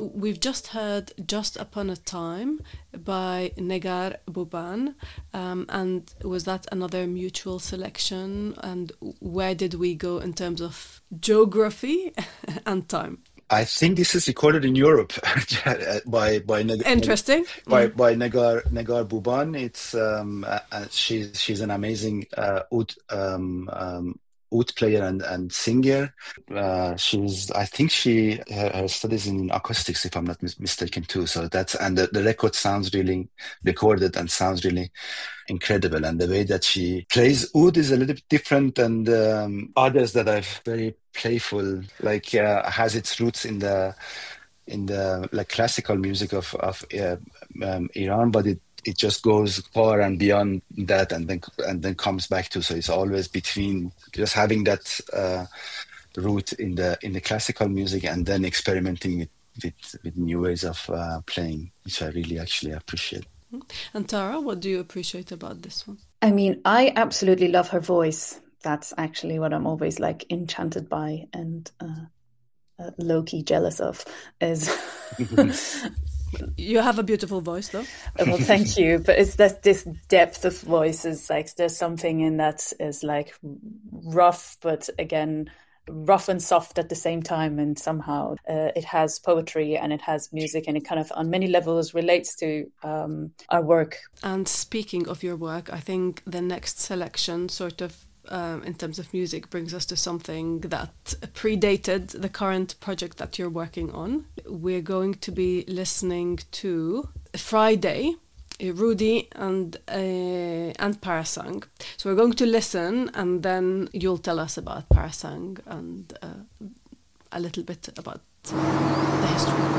we've just heard Just Upon a Time by Negar Buban. And was that another mutual selection? And where did we go in terms of geography and time? I think this is recorded in Europe by Interesting. Negar Buban. It's she's an amazing oud player and singer. She's I think her studies in acoustics, if I'm not mistaken too. So that's and the record sounds really recorded and sounds really incredible. And the way that she plays oud is a little bit different than others that I've very playful, like has its roots in the like classical music of Iran, but it just goes far and beyond that, and then comes back to. So it's always between just having that root in the classical music and then experimenting with new ways of playing, which I really actually appreciate. And Tara, what do you appreciate about this one? I mean, I absolutely love her voice. That's actually what I'm always like enchanted by and low-key jealous of is... You have a beautiful voice, though. Well, thank you. But it's that this depth of voice is like, there's something in that is like rough, but again, rough and soft at the same time. And somehow it has poetry and it has music, and it kind of on many levels relates to our work. And speaking of your work, I think the next selection sort of in terms of music brings us to something that predated the current project that you're working on. We're going to be listening to Friday, Rudy and Parasang. So we're going to listen, and then you'll tell us about Parasang and a little bit about the history.